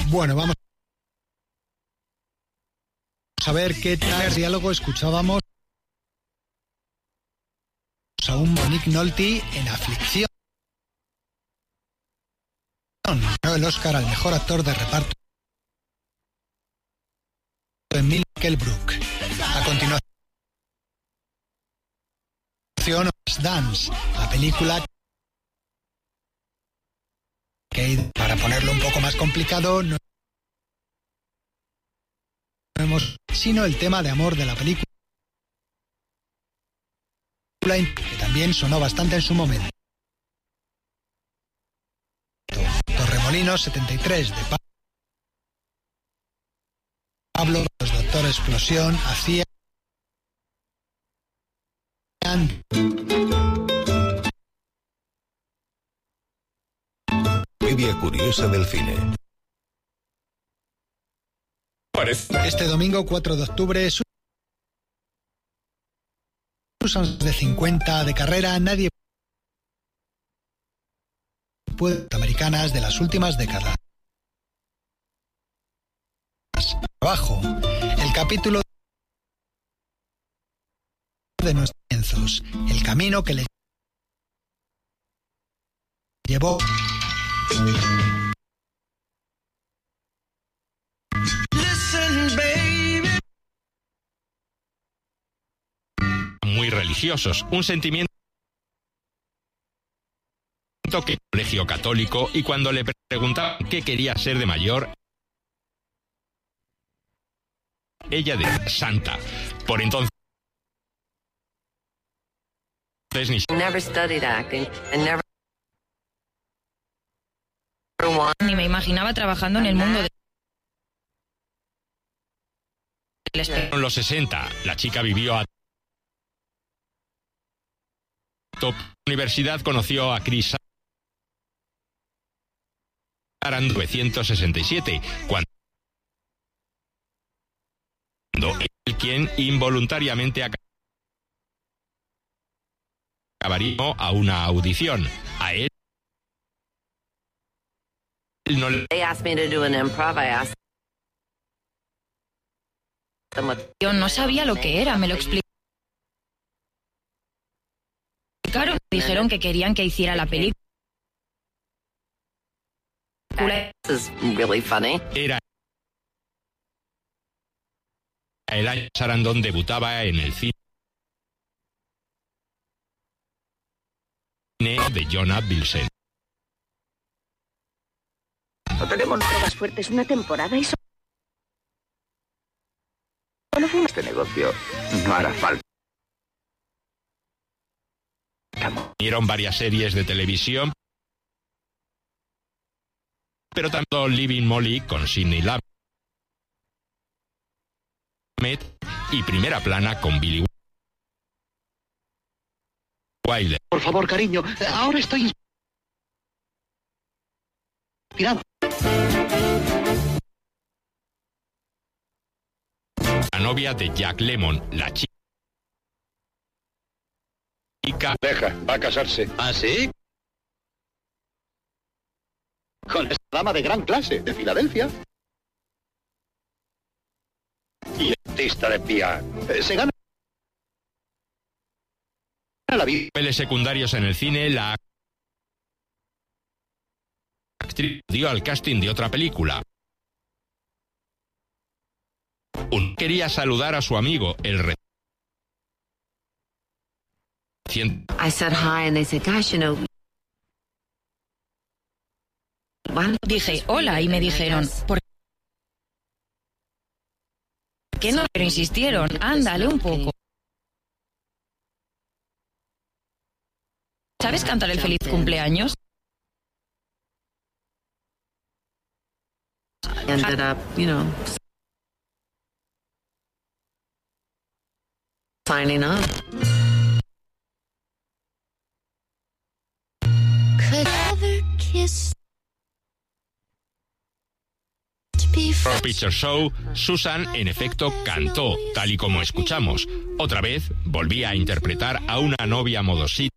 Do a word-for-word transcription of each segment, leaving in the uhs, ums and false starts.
Bueno, vamos a ver qué tal diálogo escuchábamos a un Nick Nolte en Aflicción. Ganó el Oscar al mejor actor de reparto en Middlebrook. A continuación, Dance, la película que, para ponerlo un poco más complicado, no vemos sino el tema de amor de la película, que también sonó bastante en su momento. Torremolinos setenta y tres de Pablo, los Doctor Explosión, hacían Trivia curiosa del cine. Este domingo cuatro de octubre, Susan de cincuenta de carrera, nadie puede americanas de las últimas décadas. Abajo, el capítulo de nuestros comienzos, el camino que le llevó muy religiosos, un sentimiento que el colegio católico, y cuando le preguntaban qué quería ser de mayor, ella de santa. Por entonces ni Never studied acting and never Ni me imaginaba trabajando en el mundo de en los sesenta, la chica vivió a top universidad, conoció a Chris Sarandon en mil novecientos sesenta y siete, cuando él quien involuntariamente acabaría a una audición. A él no le... They asked me to do an improv. I asked them what... Yo no sabía lo que era, me lo explicaron. Dijeron que querían que hiciera la película. This is really funny. Era el año Sarandon debutaba en el cine de John Avildsen. No tenemos pruebas fuertes una temporada y solo fuimos este negocio. No hará falta. Vinieron varias series de televisión, pero también Living Molly con Sidney Lumet y Primera Plana con Billy Wilder. Por favor, cariño, ahora estoy inspirado. La novia de Jack Lemmon, la chica. Deja, va a casarse. ¿Ah, sí? Con esta dama de gran clase, de Filadelfia. Y artista de piano. Eh, se gana la vida. Papeles secundarios en el cine, la actriz dio al casting de otra película. Un quería saludar a su amigo, el rey. I said hi and they said, gosh, you know. Dije hola y me dijeron, ¿por qué no? Pero insistieron, ándale un poco. ¿Sabes cantar el feliz cumpleaños? Ended up, you know, signing up. Horror Picture Show, Susan en efecto cantó, tal y como escuchamos. Otra vez volvía a interpretar a una novia modosita.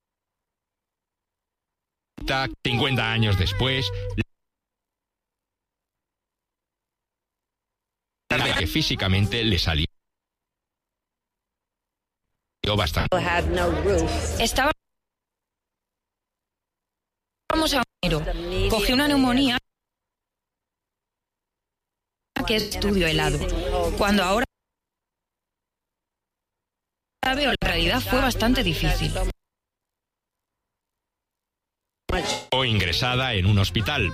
cincuenta años después, que físicamente le salió bastante. Estaba Vamos a enero. Cogí una neumonía que es estudio helado. Cuando ahora veo, la realidad fue bastante difícil. Fue ingresada en un hospital.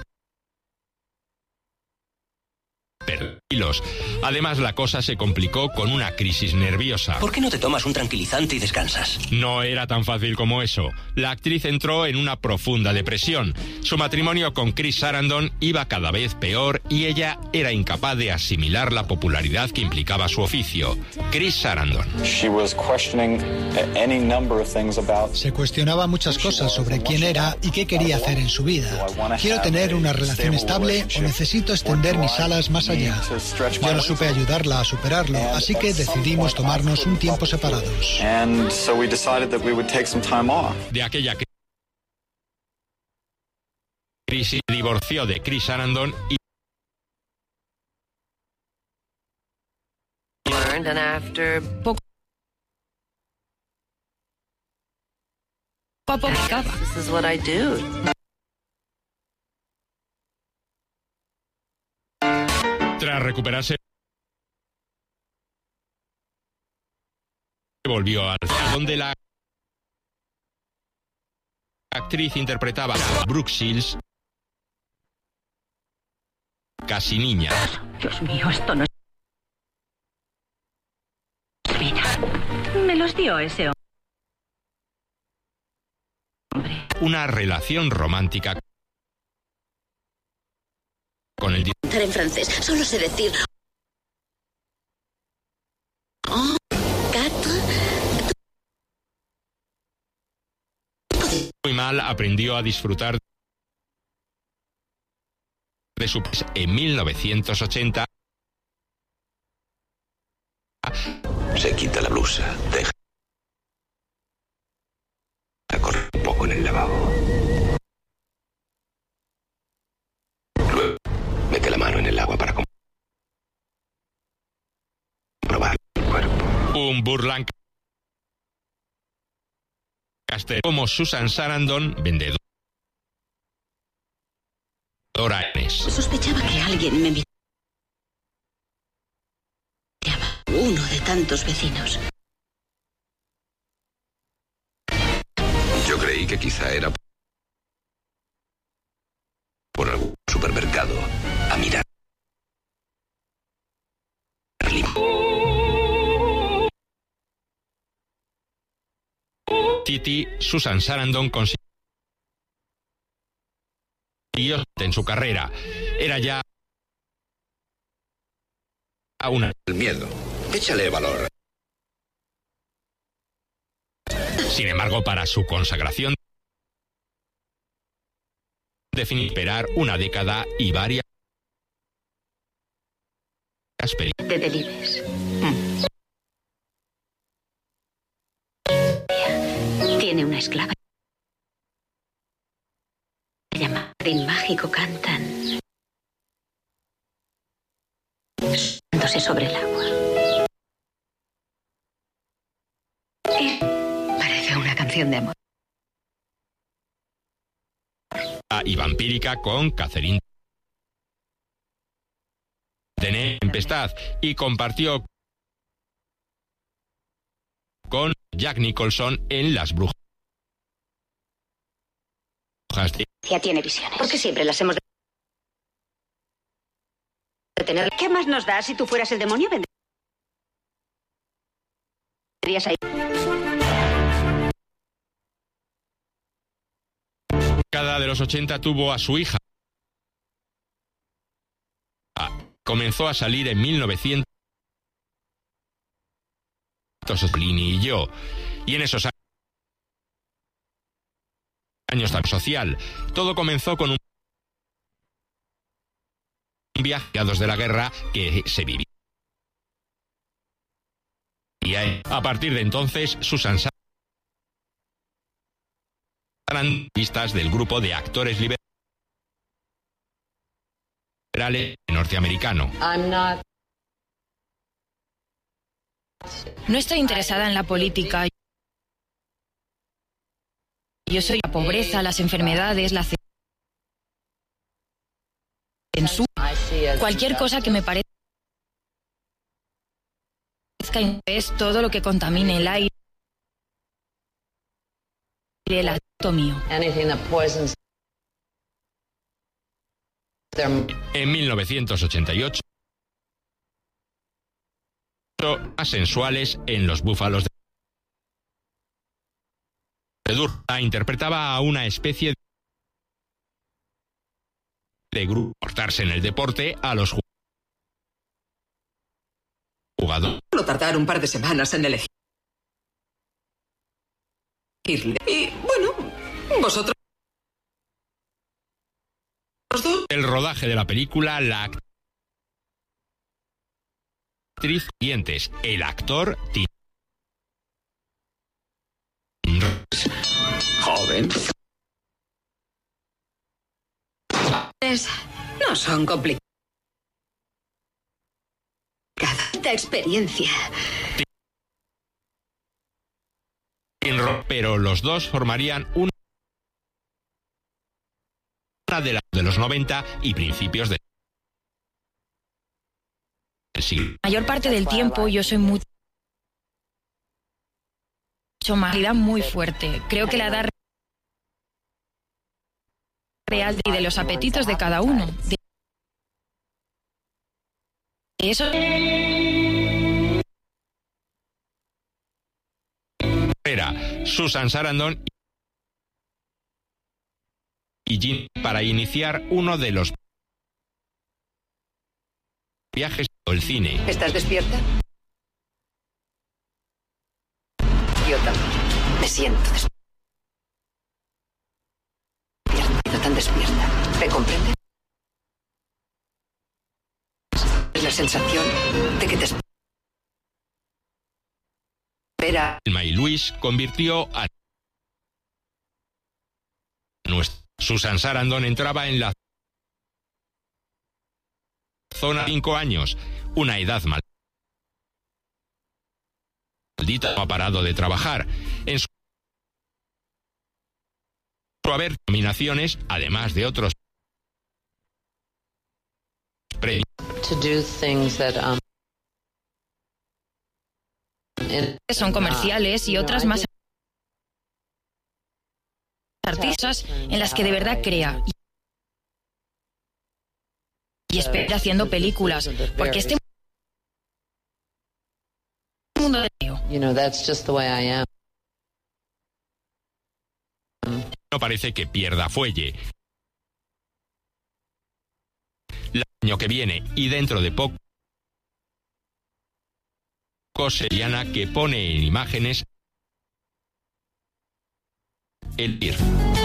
Kilos. Además, la cosa se complicó con una crisis nerviosa. ¿Por qué no te tomas un tranquilizante y descansas? No era tan fácil como eso. La actriz entró en una profunda depresión. Su matrimonio con Chris Sarandon iba cada vez peor y ella era incapaz de asimilar la popularidad que implicaba su oficio. Chris Sarandon. Se cuestionaba muchas cosas sobre quién era y qué quería hacer en su vida. ¿Quiero tener una relación estable o necesito extender mis alas más allá? Yo no supe ayudarla a superarlo, así que decidimos tomarnos un tiempo separados. De aquella crisis, se divorció de Chris Sarandon y Poco a poco acaba. This is what I do. tras recuperarse volvió al donde la actriz interpretaba a Brooke Shields, casi niña. Dios mío, esto no es vida. Me los dio ese hombre. Una relación romántica con el director en francés, solo sé decir oh, quatre. Muy mal aprendió a disfrutar de su en mil novecientos ochenta. Se quita la blusa, deja correr un poco en el lavabo. Luego mete la mano en el agua para comprobar el cuerpo. Un burlán como Susan Sarandon, vendedora. Sospechaba que alguien me miraba. Uno de tantos vecinos. Yo creí que quizá era por algún supermercado a mirar. Titi, Susan Sarandon consiguió en su carrera. Era ya a una... El miedo. Échale valor. Sin embargo, para su consagración definir esperar una década y varias películas. De Delibes. Mm. Tiene una esclava. Se llama Jardín Mágico, cantan. Dándose sobre el agua. Eh, parece una canción de amor. Y vampírica con Catherine Deneuve, Tempestad, y compartió con Jack Nicholson en Las Brujas. Ya tiene visiones. ¿Por qué siempre las hemos de tener? ¿Qué más nos da si tú fueras el demonio? ¿Vendrías ahí? Cada de los ochenta tuvo a su hija. Comenzó a salir en mil novecientos Lini y yo, y en esos años tan social. Todo comenzó con un viaje a dos de la guerra que se vivía. Y a partir de entonces, Susan Sarandon, vistas del grupo de actores liberales norteamericano. I'm not No estoy interesada en la política. Yo soy la pobreza, las enfermedades, la censura, cualquier cosa que me parezca es todo lo que contamine el aire, el acto mío. En mil novecientos ochenta y ocho, más sensuales en Los Búfalos de Durham, interpretaba a una especie de grupo portarse en el deporte a los jugadores. Solo tardar un par de semanas en elegir. Y bueno, vosotros dos. El rodaje de la película, la actriz dientes, el actor Tim joven. No son complicados. Cada experiencia. Pero los dos formarían una de, la, de los noventa y principios del siglo. La mayor parte del tiempo yo soy mucho más muy fuerte. Creo que la edad real y de los apetitos de cada uno. De eso. Era Susan Sarandon y Jean para iniciar uno de los viajes al cine. ¿Estás despierta? Yo también. Me siento despierta. Tan despierta. ¿Me comprendes? Es la sensación de que te espera. Thelma y Luis convirtió a nuestra Susan Sarandon entraba en la zona cinco años, una edad maldita, no ha parado de trabajar. En su haber nominaciones, además de otros premios. To do things that, um, son comerciales y otras más artistas en las que de verdad crea y espera haciendo películas, porque este mundo de you know, that's just the way I am. No parece que pierda fuelle. El año que viene y dentro de poco, Seriana, que pone en imágenes el ir.